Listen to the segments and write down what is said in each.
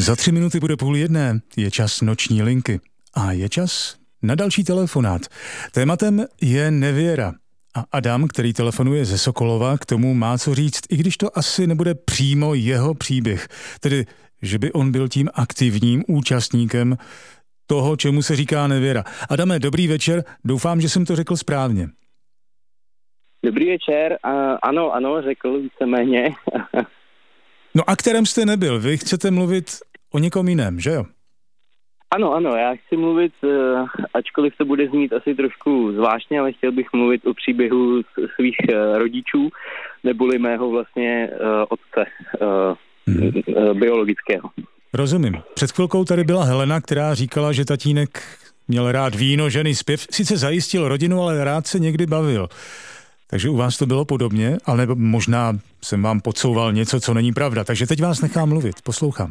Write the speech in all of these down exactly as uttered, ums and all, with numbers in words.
Za tři minuty bude půl jedné, je čas noční linky a je čas na další telefonát. Tématem je nevěra. A Adam, který telefonuje ze Sokolova, k tomu má co říct, i když to asi nebude přímo jeho příběh. Tedy, že by on byl tím aktivním účastníkem toho, čemu se říká nevěra. Adame, dobrý večer, doufám, že jsem to řekl správně. Dobrý večer, a ano, ano, řekl víceméně. No a kterém jste nebyl? Vy chcete mluvit o někom jiném, že jo? Ano, ano, já chci mluvit, ačkoliv to bude znít asi trošku zvláštně, ale chtěl bych mluvit o příběhu svých rodičů, neboli mého vlastně otce hmm. biologického. Rozumím. Před chvilkou tady byla Helena, která říkala, že tatínek měl rád víno, ženy, zpěv, sice zajistil rodinu, ale rád se někdy bavil. Takže u vás to bylo podobně, ale možná jsem vám podsouval něco, co není pravda. Takže teď vás nechám mluvit, poslouchám.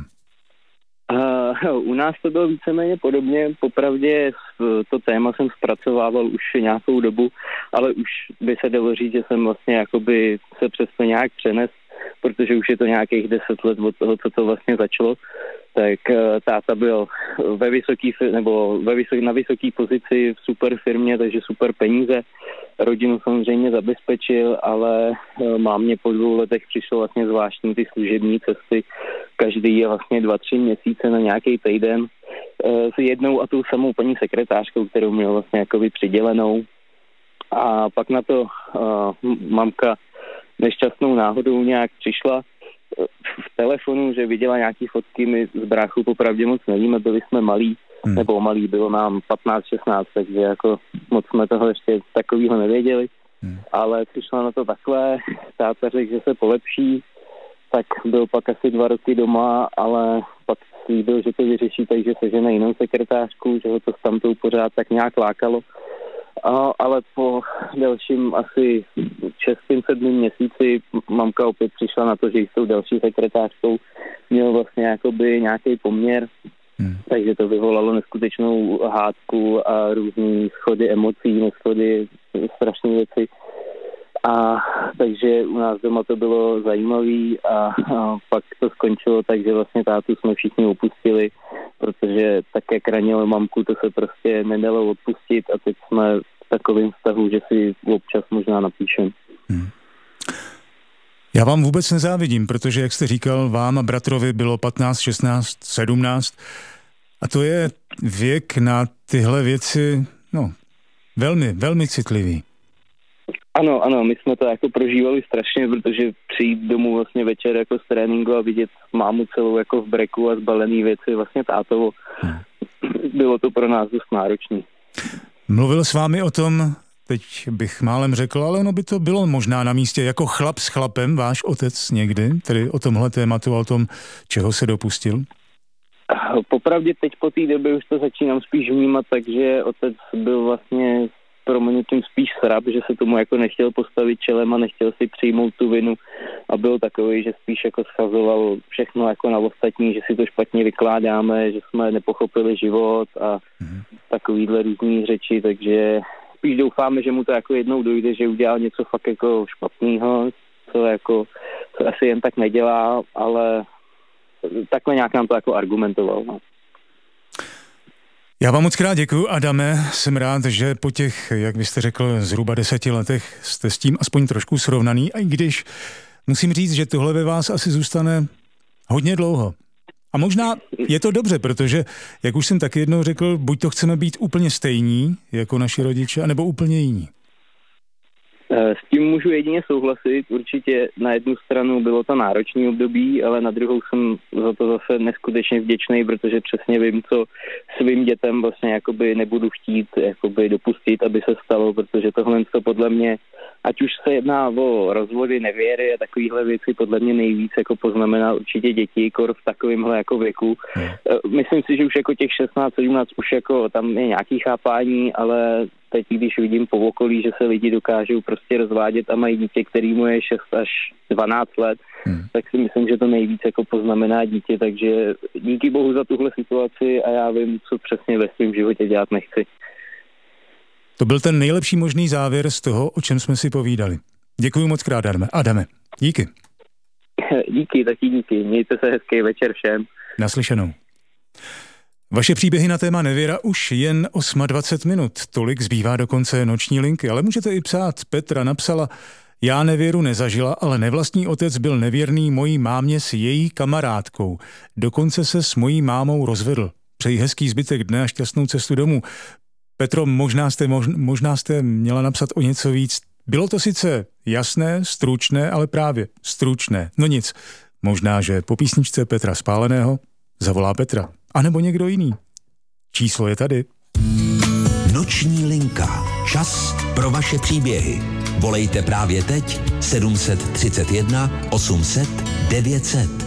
Uh, u nás to bylo víceméně podobně. Popravdě to téma jsem zpracovával už nějakou dobu, ale už by se dalo říct, že jsem vlastně jakoby se přesto nějak přenes, protože už je to nějakých deset let od toho, co to vlastně začalo. Tak uh, táta byl ve vysoký, nebo ve vysok, na vysoké pozici v super firmě, takže super peníze. Rodinu samozřejmě zabezpečil, ale uh, mámě po dvou letech přišlo vlastně zvláštní ty služební cesty. Každý je vlastně dva, tři měsíce na nějaký týden uh, s jednou a tou samou paní sekretářkou, kterou měl vlastně jakoby přidělenou. A pak na to uh, mamka nešťastnou náhodou nějak přišla v telefonu, že viděla nějaký fotky, my z bráchu popravdě moc nevíme, byli jsme malí, hmm. nebo malí, bylo nám patnáct šestnáct, takže jako moc jsme toho ještě takovýho nevěděli, hmm. ale přišla na to takhle, táta řekl, že se polepší, tak byl pak asi dva roky doma, ale pak slíbil, že to vyřeší, takže sežene jinou sekretářku, že ho to tam to pořád tak nějak lákalo. A, ale po dalším asi šestým, sedmým měsíci mamka opět přišla na to, že s tou další sekretářkou měl vlastně jakoby nějaký poměr, hmm. takže to vyvolalo neskutečnou hádku a různý schody emocí, neschody, strašné věci. A takže u nás doma to bylo zajímavý a, a pak to skončilo tak, že vlastně tátu jsme všichni opustili, protože tak, jak ranilo mamku, to se prostě nedalo odpustit a teď jsme v takovém vztahu, že si občas možná napíšem. Hmm. Já vám vůbec nezávidím, protože, jak jste říkal, vám a bratrovi bylo patnáct, šestnáct, sedmnáct a to je věk na tyhle věci, no, velmi, velmi citlivý. Ano, ano, my jsme to jako prožívali strašně, protože přijít domů vlastně večer jako z tréninku a vidět mámu celou jako v breku a zbalený věci vlastně tátovo. Hmm. Bylo to pro nás dost náročný. Mluvil s vámi o tom, teď bych málem řekl, ale ono by to bylo možná na místě, jako chlap s chlapem, váš otec někdy, tedy o tomhle tématu a o tom, čeho se dopustil? Popravdě teď po té době už to začínám spíš vnímat, takže otec byl vlastně proměnitým spíš srab, že se tomu jako nechtěl postavit čelem a nechtěl si přijmout tu vinu a byl takový, že spíš jako schazoval všechno jako na ostatní, že si to špatně vykládáme, že jsme nepochopili život a mm. takovýhle různý řeči, takže spíš doufáme, že mu to jako jednou dojde, že udělal něco fakt jako špatného, co jako co asi jen tak nedělá, ale takhle nějak nám to jako argumentoval. No. Já vám moc krát děkuju, Adame, jsem rád, že po těch, jak vy jste řekl, zhruba deseti letech jste s tím aspoň trošku srovnaný, a i když musím říct, že tohle ve vás asi zůstane hodně dlouho. A možná je to dobře, protože, jak už jsem taky jednou řekl, buď to chceme být úplně stejní jako naši rodiče, anebo úplně jiní. S tím můžu jedině souhlasit. Určitě na jednu stranu bylo to náročné období, ale na druhou jsem za to zase neskutečně vděčný, protože přesně vím, co svým dětem vlastně jakoby nebudu chtít jakoby dopustit, aby se stalo, protože tohle to podle mě, ať už se jedná o rozvody, nevěry a takovýhle věci, podle mě nejvíc jako poznamená určitě děti, kor v takovémhle jako věku. Hmm. Myslím si, že už jako těch šestnáct sedmnáct už jako tam je nějaký chápání, ale teď, když vidím po okolí, že se lidi dokážou prostě rozvádět a mají dítě, který mu je šest až dvanáct let, hmm. tak si myslím, že to nejvíc jako poznamená dítě, takže díky bohu za tuhle situaci a já vím, co přesně ve svém životě dělat nechci. To byl ten nejlepší možný závěr z toho, o čem jsme si povídali. Děkuji moc krát, Adame. Adame, díky. Díky, taky díky. Mějte se hezký večer všem. Naslyšenou. Vaše příběhy na téma nevěra už jen dvacet osm minut. Tolik zbývá do konce noční linky, ale můžete i psát. Petra napsala: já nevěru nezažila, ale nevlastní otec byl nevěrný mojí mámě s její kamarádkou. Dokonce se s mojí mámou rozvedl. Přeji hezký zbytek dne a šťastnou cestu domů. Petro, možná jste, možná jste měla napsat o něco víc. Bylo to sice jasné, stručné, ale právě stručné. No nic, možná, že po písničce Petra Spáleného zavolá Petra. A nebo někdo jiný. Číslo je tady. Noční linka. Čas pro vaše příběhy. Volejte právě teď sedm set třicet jedna osm set devět set.